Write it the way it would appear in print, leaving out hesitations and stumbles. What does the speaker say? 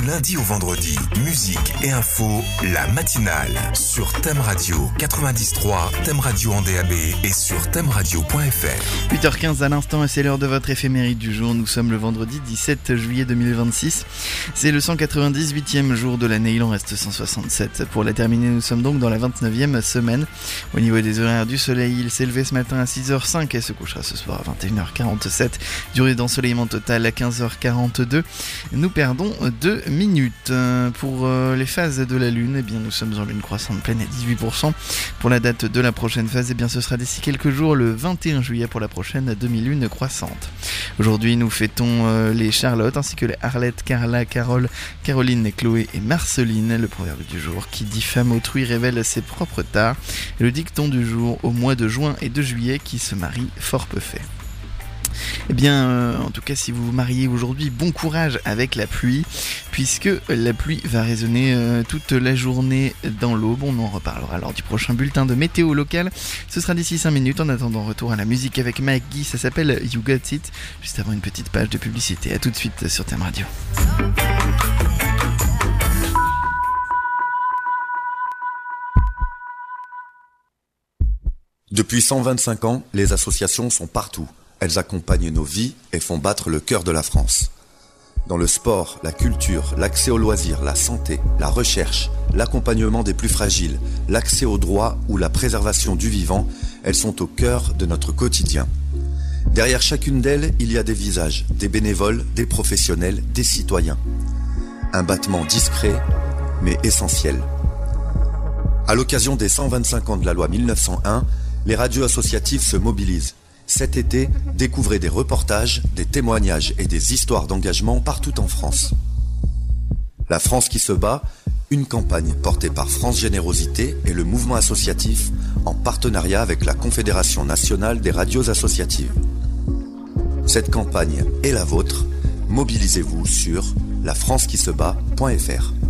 lundi au vendredi. Musique et info, la matinale. Sur Thème Radio 90.3, Thème Radio en DAB et sur thèmeradio.fr. 8h15 à l'instant et c'est l'heure de votre éphéméride du jour. Nous sommes le vendredi 17 juillet 2026. C'est le 198e jour de l'année, il en reste 167. Pour la terminer, nous sommes donc dans la 29e semaine. Au niveau des horaires du soleil, il s'est levé ce matin à 6h05 et se couchera ce soir à 21h47. Durée d'ensoleillement total à 15h42. Nous perdons 2 minutes. Pour les phases de la Lune, eh bien, nous sommes en lune croissante pleine à 18%. Pour la date de la prochaine phase, eh bien, ce sera d'ici quelques jours, le 21 juillet pour la prochaine demi-lune croissante. Aujourd'hui, nous fêtons les Charlotte ainsi que les Arlette, Carla, Carole, Caroline, Chloé et Marceline. Le proverbe du jour qui diffame autrui révèle ses propres tares. Et le dicton du jour au mois de juin et de juillet qui se marie fort peu fait. Eh bien, en tout cas, si vous vous mariez aujourd'hui, bon courage avec la pluie, puisque la pluie va résonner toute la journée dans l'Aube. On en reparlera lors du prochain bulletin de météo local. Ce sera d'ici 5 minutes. En attendant, retour à la musique avec Maggie. Ça s'appelle You Got It, juste avant une petite page de publicité. A tout de suite sur Thème Radio. Depuis 125 ans, les associations sont partout. Elles accompagnent nos vies et font battre le cœur de la France. Dans le sport, la culture, l'accès aux loisirs, la santé, la recherche, l'accompagnement des plus fragiles, l'accès aux droits ou la préservation du vivant, elles sont au cœur de notre quotidien. Derrière chacune d'elles, il y a des visages, des bénévoles, des professionnels, des citoyens. Un battement discret, mais essentiel. À l'occasion des 125 ans de la loi 1901, les radios associatives se mobilisent. Cet été, découvrez des reportages, des témoignages et des histoires d'engagement partout en France. La France qui se bat, une campagne portée par France Générosité et le mouvement associatif en partenariat avec la Confédération nationale des radios associatives. Cette campagne est la vôtre. Mobilisez-vous sur lafrancequisebat.fr.